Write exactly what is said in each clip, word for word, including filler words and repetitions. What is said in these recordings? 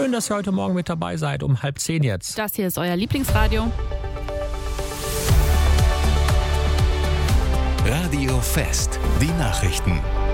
Schön, dass ihr heute Morgen mit dabei seid, um halb zehn jetzt. Das hier ist euer Lieblingsradio. Radio Fest, die Nachrichten.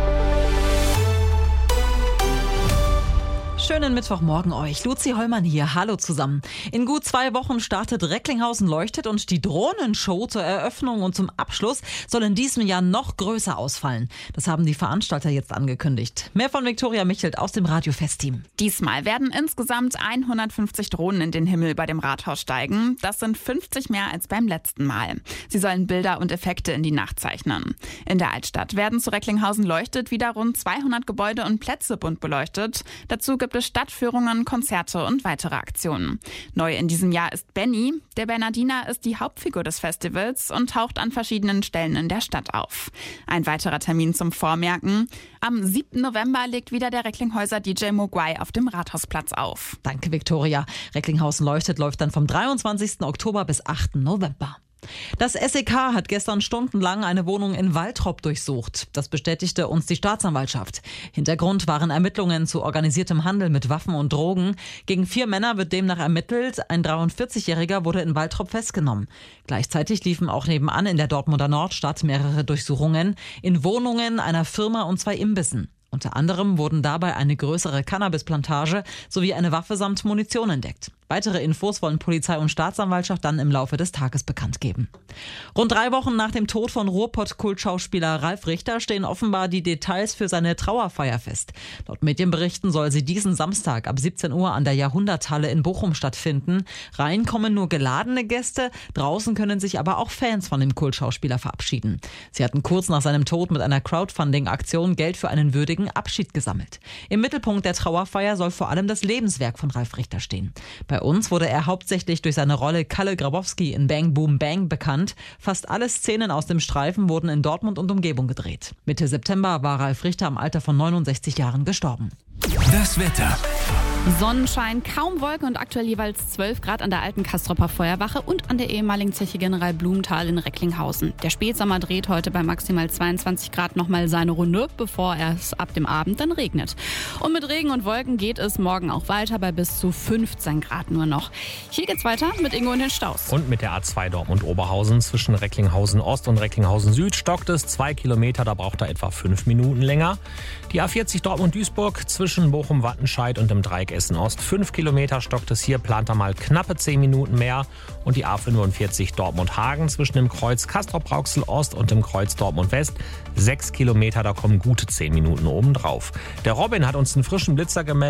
Schönen Mittwochmorgen euch. Luzi Hollmann hier. Hallo zusammen. In gut zwei Wochen startet Recklinghausen leuchtet und die Drohnenshow zur Eröffnung und zum Abschluss soll in diesem Jahr noch größer ausfallen. Das haben die Veranstalter jetzt angekündigt. Mehr von Viktoria Michelt aus dem Radio Fest-Team. Diesmal werden insgesamt hundertfünfzig Drohnen in den Himmel bei dem Rathaus steigen. Das sind fünfzig mehr als beim letzten Mal. Sie sollen Bilder und Effekte in die Nacht zeichnen. In der Altstadt werden zu Recklinghausen leuchtet wieder rund zweihundert Gebäude und Plätze bunt beleuchtet. Dazu gibt es Stadtführungen, Konzerte und weitere Aktionen. Neu in diesem Jahr ist Benny. Der Bernardiner ist die Hauptfigur des Festivals und taucht an verschiedenen Stellen in der Stadt auf. Ein weiterer Termin zum Vormerken. Am siebten November legt wieder der Recklinghäuser D J Mogwai auf dem Rathausplatz auf. Danke, Viktoria. Recklinghausen leuchtet läuft dann vom dreiundzwanzigsten Oktober bis achten November. Das S E K hat gestern stundenlang eine Wohnung in Waltrop durchsucht. Das bestätigte uns die Staatsanwaltschaft. Hintergrund waren Ermittlungen zu organisiertem Handel mit Waffen und Drogen. Gegen vier Männer wird demnach ermittelt. Ein dreiundvierzigjähriger wurde in Waltrop festgenommen. Gleichzeitig liefen auch nebenan in der Dortmunder Nordstadt mehrere Durchsuchungen in Wohnungen, einer Firma und zwei Imbissen. Unter anderem wurden dabei eine größere Cannabisplantage sowie eine Waffe samt Munition entdeckt. Weitere Infos wollen Polizei und Staatsanwaltschaft dann im Laufe des Tages bekannt geben. Rund drei Wochen nach dem Tod von Ruhrpott-Kultschauspieler Ralf Richter stehen offenbar die Details für seine Trauerfeier fest. Laut Medienberichten soll sie diesen Samstag ab siebzehn Uhr an der Jahrhunderthalle in Bochum stattfinden. Rein kommen nur geladene Gäste, draußen können sich aber auch Fans von dem Kultschauspieler verabschieden. Sie hatten kurz nach seinem Tod mit einer Crowdfunding-Aktion Geld für einen würdigen Abschied gesammelt. Im Mittelpunkt der Trauerfeier soll vor allem das Lebenswerk von Ralf Richter stehen. Bei uns wurde er hauptsächlich durch seine Rolle Kalle Grabowski in Bang Boom Bang bekannt. Fast alle Szenen aus dem Streifen wurden in Dortmund und Umgebung gedreht. Mitte September war Ralf Richter im Alter von neunundsechzig Jahren gestorben. Das Wetter. Sonnenschein, kaum Wolken und aktuell jeweils zwölf Grad an der alten Kastropper Feuerwache und an der ehemaligen Zeche General Blumenthal in Recklinghausen. Der Spätsommer dreht heute bei maximal zweiundzwanzig Grad nochmal seine Runde, bevor es ab dem Abend dann regnet. Und mit Regen und Wolken geht es morgen auch weiter bei bis zu fünfzehn Grad nur noch. Hier geht's weiter mit Ingo in den Staus. Und mit der A zwei Dortmund-Oberhausen zwischen Recklinghausen Ost und Recklinghausen Süd stockt es zwei Kilometer, da braucht er etwa fünf Minuten länger. Die A vierzig Dortmund-Duisburg zwischen Bochum-Wattenscheid und dem Dreieck Essen-Ost. fünf Kilometer stockt es hier, plant er mal knappe zehn Minuten mehr. Und die A fünfundvierzig Dortmund-Hagen zwischen dem Kreuz Castrop-Rauxel-Ost und dem Kreuz Dortmund-West. sechs Kilometer, da kommen gute zehn Minuten obendrauf. Der Robin hat uns einen frischen Blitzer gemeldet.